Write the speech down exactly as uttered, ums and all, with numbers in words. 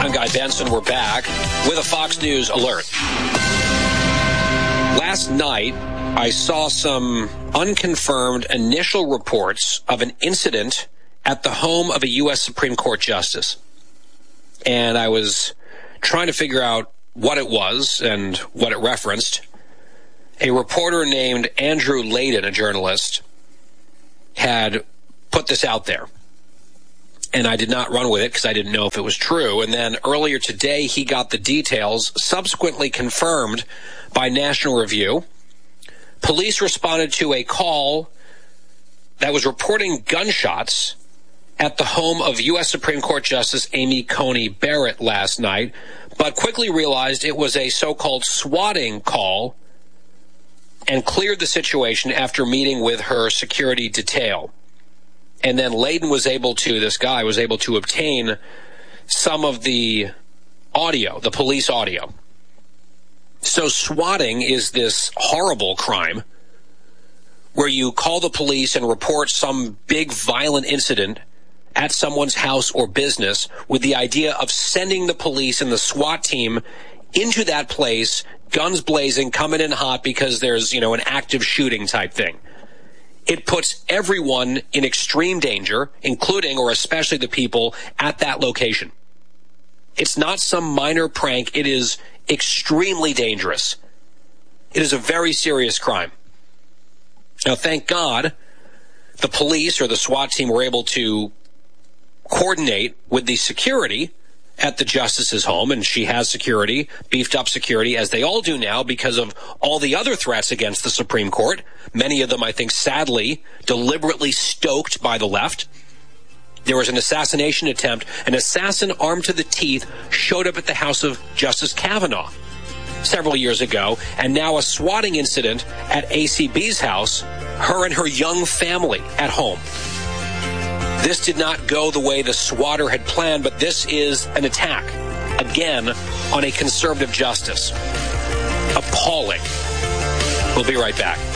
I'm Guy Benson. We're back with a Fox News alert. Last night, I saw some unconfirmed initial reports of an incident at the home of a U S Supreme Court justice. And I was trying to figure out what it was and what it referenced. A reporter named Andrew Layden, a journalist, had put this out there. And I did not run with it because I didn't know if it was true. And then earlier today, he got the details, subsequently confirmed by National Review. Police responded to a call that was reporting gunshots at the home of U S Supreme Court Justice Amy Coney Barrett last night, but quickly realized it was a so-called swatting call and cleared the situation after meeting with her security detail. And then Layden was able to, this guy was able to obtain some of the audio, the police audio. So swatting is this horrible crime where you call the police and report some big violent incident at someone's house or business with the idea of sending the police and the SWAT team into that place, guns blazing, coming in hot because there's, you know, an active shooting type thing. It puts everyone in extreme danger, including or especially the people at that location. It's not some minor prank. It is extremely dangerous. It is a very serious crime. Now, thank God, the police or the SWAT team were able to coordinate with the security at the justice's home, and she has security, beefed up security, as they all do now because of all the other threats against the Supreme Court. Many of them, I think, sadly, deliberately stoked by the left. There was an assassination attempt. An assassin armed to the teeth showed up at the house of Justice Kavanaugh several years ago, and now a swatting incident at A C B's house, her and her young family at home. This did not go the way the swatter had planned, but this is an attack, again, on a conservative justice. Appalling. We'll be right back.